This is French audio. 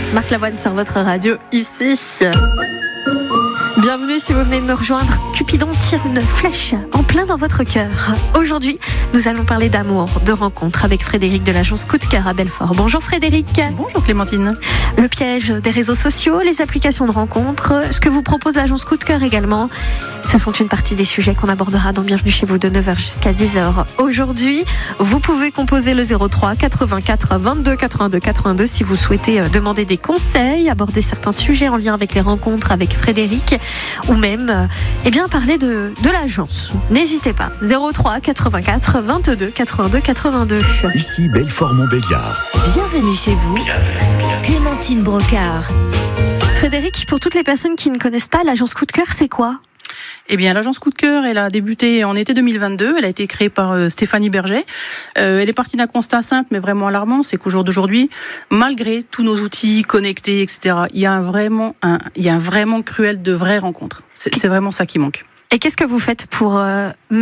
Marc Lavoine sur votre radio ici. Bienvenue si vous venez de nous rejoindre. Cupidon tire une flèche en plein dans votre cœur. Aujourd'hui, nous allons parler d'amour, de rencontres avec Frédéric de l'agence Coup de Cœur à Belfort. Bonjour Frédéric. Bonjour Clémentine. Le piège des réseaux sociaux, les applications de rencontres, ce que vous propose l'agence Coup de Cœur également. Ce sont une partie des sujets qu'on abordera dans Bienvenue chez vous de 9h jusqu'à 10h. Aujourd'hui, vous pouvez composer le 03 84 22 82 82 si vous souhaitez demander des conseils, aborder certains sujets en lien avec les rencontres avec Frédéric ou même parler de l'agence. N'hésitez pas. 03 84 22 82 82. Ici Belfort-Montbéliard. Bienvenue chez vous. Clémentine Brocard. Frédéric, pour toutes les personnes qui ne connaissent pas l'agence Coup de Cœur, c'est quoi ? Eh bien, l'agence Coup de Cœur, elle a débuté en été 2022. Elle a été créée par Stéphanie Berger. Elle est partie d'un constat simple, mais vraiment alarmant, c'est qu'au jour d'aujourd'hui, malgré tous nos outils connectés, etc., il y a un vrai manque cruel de vraies rencontres. C'est vraiment ça qui manque. Et qu'est-ce que vous faites pour